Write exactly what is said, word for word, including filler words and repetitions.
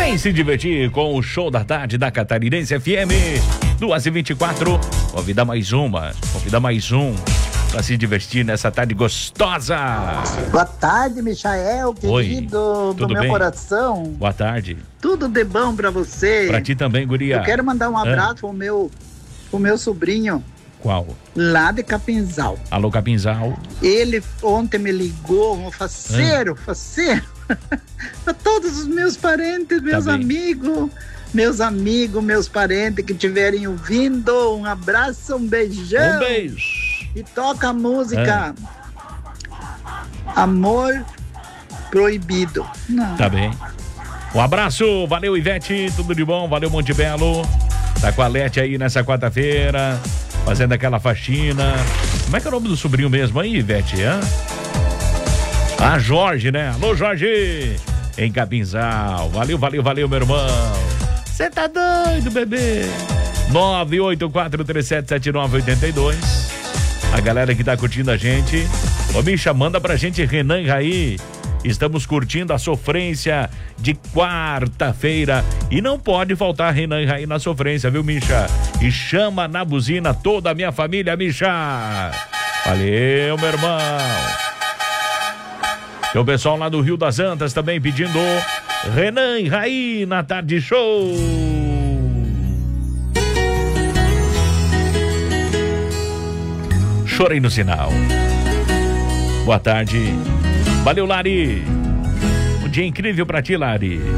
Vem se divertir com o show da tarde da Catarinense F M. duas e vinte e quatro. Convida mais uma, convida mais um pra se divertir nessa tarde gostosa. Boa tarde, Michael, querido. Oi, do tudo meu bem? Coração. Boa tarde. Tudo de bom pra você. Pra ti também, guria. Eu quero mandar um abraço Ah. pro meu, pro meu sobrinho Qual? lá de Capinzal. Alô, Capinzal. Ele ontem me ligou, um faceiro, Ah. faceiro. Pra todos os meus parentes, meus bem. amigos, meus amigos, meus parentes que estiverem ouvindo. Um abraço, um beijão. Um beijo. E toca a música Amor Proibido. Não. Tá bem. Um abraço, valeu Ivete, tudo de bom, valeu Monte Belo. Tá com a Lete aí nessa quarta-feira, fazendo aquela faxina. Como é que é o nome do sobrinho mesmo aí, Ivete? Hã? Ah, Jorge, né? Alô, Jorge! Em Capinzal. Valeu, valeu, valeu, meu irmão. Você tá doido, bebê? nove oito quatro três sete sete nove oito dois. A galera que tá curtindo a gente. Ô, Misha, manda pra gente Renan e Raí. Estamos curtindo a sofrência de quarta-feira. E não pode faltar Renan e Raí na sofrência, viu, Misha? E chama na buzina toda a minha família, Misha. Valeu, meu irmão. Tem o pessoal lá do Rio das Antas também pedindo Renan e Raí na tarde show. Chorei no sinal. Boa tarde. Valeu, Lari. Um dia incrível pra ti, Lari.